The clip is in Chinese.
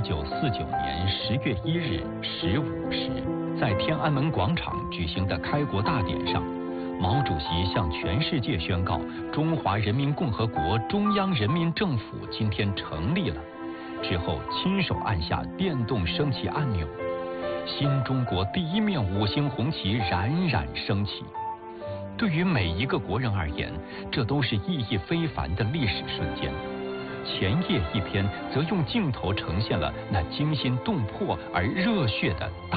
1949年10月1日15时，在天安门广场举行的开国大典上，毛主席向全世界宣告：中华人民共和国中央人民政府今天成立了。之后，亲手按下电动升旗按钮，新中国第一面5星红旗冉冉升起。对于每一个国人而言，这都是意义非凡的历史瞬间。前页一篇则用镜头呈现了那惊心动魄而热血的大